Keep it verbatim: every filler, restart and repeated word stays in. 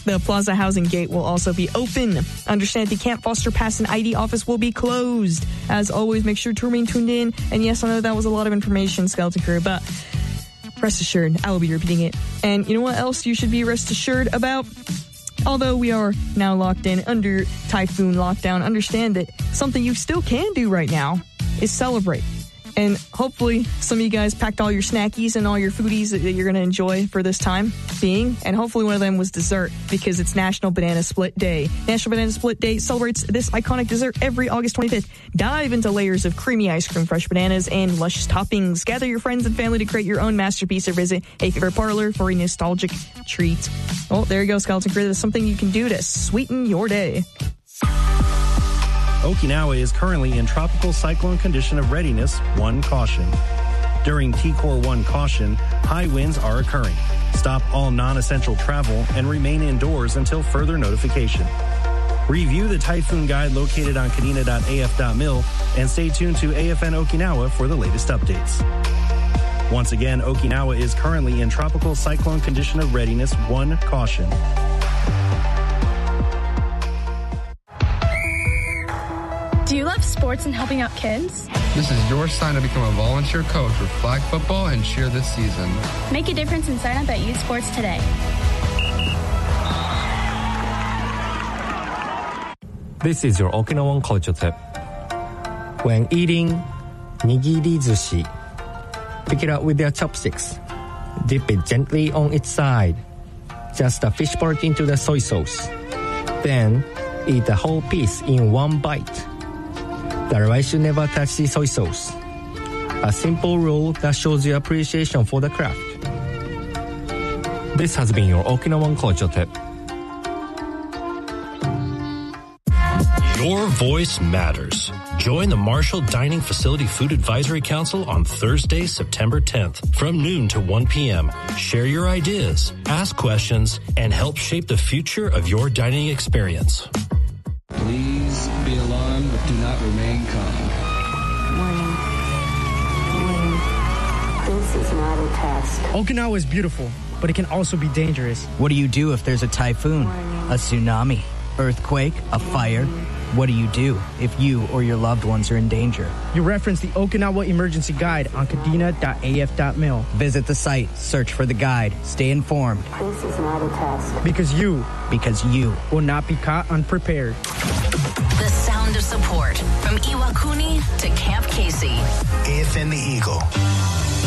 The Plaza Housing Gate will also be open. Understand the Camp Foster Pass and I D office will be closed. As always, make sure to remain tuned in. And yes, I know that was a lot of information, Skeleton Crew, but rest assured, I will be repeating it. And you know what else you should be rest assured about? Although we are now locked in under typhoon lockdown, understand that something you still can do right now is celebrate. And hopefully some of you guys packed all your snackies and all your foodies that you're going to enjoy for this time being. And hopefully one of them was dessert, because it's National Banana Split Day. National Banana Split Day celebrates this iconic dessert every August twenty-fifth. Dive into layers of creamy ice cream, fresh bananas, and luscious toppings. Gather your friends and family to create your own masterpiece or visit a favorite parlor for a nostalgic treat. Well, there you go, Skeleton Crew. There's something you can do to sweeten your day. Okinawa is currently in tropical cyclone condition of readiness, one caution. During T Core one caution, high winds are occurring. Stop all non-essential travel and remain indoors until further notification. Review the typhoon guide located on kadena dot a f dot mil and stay tuned to A F N Okinawa for the latest updates. Once again, Okinawa is currently in tropical cyclone condition of readiness, one caution. Do you love sports and helping out kids? This is your sign to become a volunteer coach for flag football and cheer this season. Make a difference and sign up at Youth Sports today. This is your Okinawan culture tip. When eating nigiri zushi, pick it up with your chopsticks. Dip it gently on its side. Just a fish part into the soy sauce. Then eat the whole piece in one bite. The rice should never touch the soy sauce. A simple rule that shows your appreciation for the craft. This has been your Okinawan culture tip. Your voice matters. Join the Marshall Dining Facility Food Advisory Council on Thursday, September tenth from noon to one p.m. Share your ideas, ask questions, and help shape the future of your dining experience. Please be alarmed, but do not remain calm. Warning. Warning. This is not a test. Okinawa is beautiful, but it can also be dangerous. What do you do if there's a typhoon, Warning. a tsunami, earthquake, a fire? What do you do if you or your loved ones are in danger? You reference the Okinawa Emergency Guide on kadena dot a f dot mil. Visit the site, search for the guide, stay informed. This is not a test. Because you, because you will not be caught unprepared. The sound of support from Iwakuni to Camp Casey. A F N The Eagle.